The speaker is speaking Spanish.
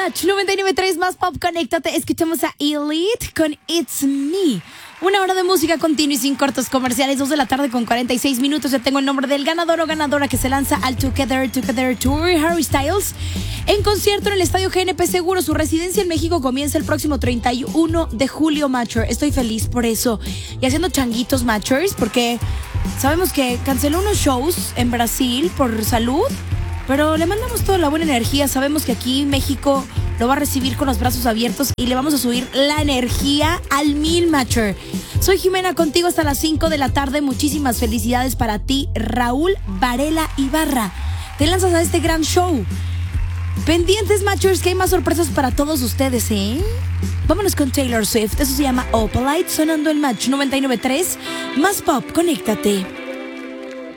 Match 99.3 más pop, conéctate. Escuchamos a Elite con It's Me. Una hora de música continua y sin cortos comerciales. 2 de la tarde con 46 minutos. Ya tengo el nombre del ganador o ganadora que se lanza al Together Tour. Harry Styles en concierto en el Estadio GNP Seguro. Su residencia en México comienza el próximo 31 de julio, Matcher. Estoy feliz por eso. Y haciendo changuitos, Matchers, porque sabemos que canceló unos shows en Brasil por salud, pero le mandamos toda la buena energía. Sabemos que aquí México lo va a recibir con los brazos abiertos y le vamos a subir la energía al 1000, Matcher. Soy Jimena, contigo hasta las 5 de la tarde. Muchísimas felicidades para ti, Raúl Varela Ibarra. Te lanzas a este gran show. Pendientes, Matchers, que hay más sorpresas para todos ustedes, ¿eh? Vámonos con Taylor Swift. Eso se llama Opalite, sonando en Match 99.3. Más pop, conéctate.